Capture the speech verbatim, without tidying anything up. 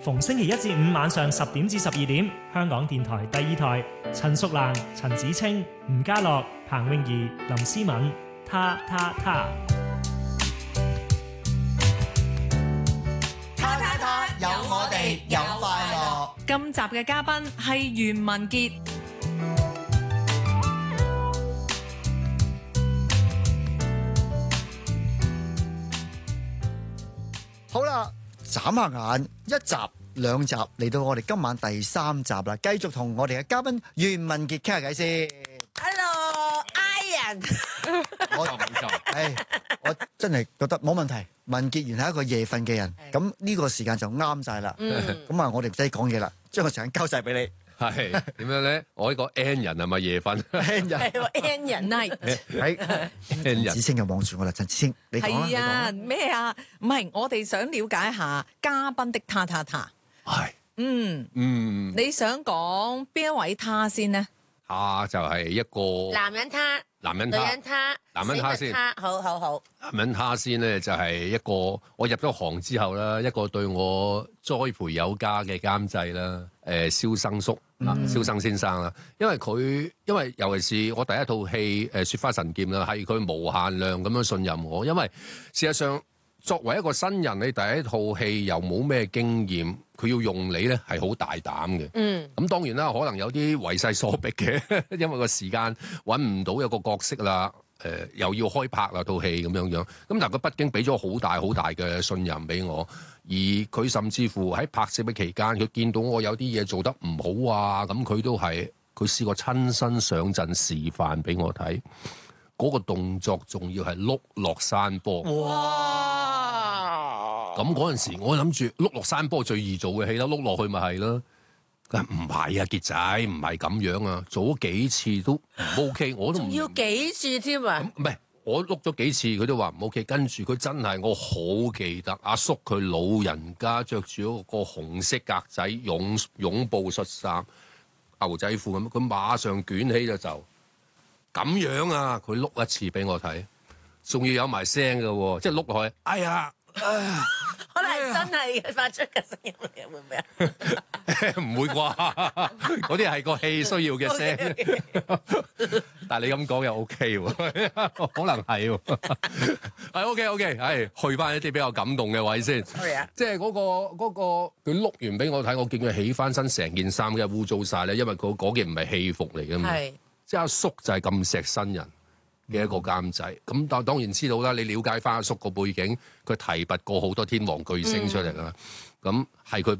逢星期一至五晚上十點至十二點，香港電台第二台，陳淑蘭、陳子清、吳家樂、彭詠儀、林思敏，他他他。 他他他，有我哋有快樂。 今集嘅嘉賓係袁文傑。 好啦，眨下眼一集兩集嚟到我哋今晚第三集啦，繼續同我哋嘅嘉賓袁文傑傾下偈先。 Hello，Ian。 我係我真係覺得冇問題。文傑原係一個夜瞓嘅人，咁呢個時間就啱晒啦。咁啊，我哋唔使講嘢啦，將個時間交晒俾你。 係點樣咧？我呢個 N 人係咪夜瞓 ？N 人係喎 ，N 人 night。 係 N 人。子清又望住我啦，陳子清，你講啦，你係啊， 講。 咩啊？唔係，我哋想了解下嘉賓的他他他。 係嗯嗯， 你想講邊一位他先呢？ 他就係一個男人他，女男人他， 人他， 男人他先死物他，好好好。 男人他先咧就係一個我入咗行之後啦，一個對我栽培有加嘅監製啦，誒蕭生叔啊，蕭生先生啦，因為佢因為尤其是我第一套戲誒《雪花神劍》啦，係佢無限量咁樣信任我，因為事實上作為一個新人，你第一套戲又冇咩經驗。佢要用你咧係好大膽嘅，咁、 嗯、 當然啦，可能有啲為勢所逼嘅，因為個時間揾唔到有個角色啦，誒、呃、又要開拍啦套戲咁樣樣，咁但係佢畢竟俾咗好大好大嘅信任俾我，而佢甚至乎喺拍攝嘅期間，佢見到我有啲嘢做得唔好啊，咁佢都係佢試過親身上陣示範俾我睇，嗰、那個動作仲要係碌落山坡。 哇！ 咁嗰陣時，我諗住碌落山坡最易做嘅戲啦，碌落去咪係咯。佢話唔係啊，傑仔唔係咁樣啊，做咗幾次都唔 OK，我都唔要幾次添啊？ 唔係我碌咗幾次，佢都話唔 OK。跟住佢真係我好記得，阿叔佢老人家着住個紅色格仔擁擁抱恤衫、牛仔褲咁，佢馬上捲起就就咁樣啊！佢碌一次俾我睇，仲要有埋聲嘅喎，即係碌落去，哎呀！哎呀， 可能係真係發出嘅聲音嚟嘅，會唔會啊？ 唔會啩？嗰啲係個戲需要嘅聲。但係你咁講又 OK 喎，可能係喎。係 OK OK，係去翻一啲比較感動嘅位先。 Sorry 啊， 即係嗰個嗰個佢碌完俾我睇，我見佢起翻身，成件衫嘅污糟晒咧，因為佢嗰件唔係戲服嚟嘅嘛。 係， 即係阿叔就係咁錫新人嘅一個監製，咁但當然知道啦。你了解翻阿叔個背景，佢提拔過好多天王巨星出嚟啦，咁係佢。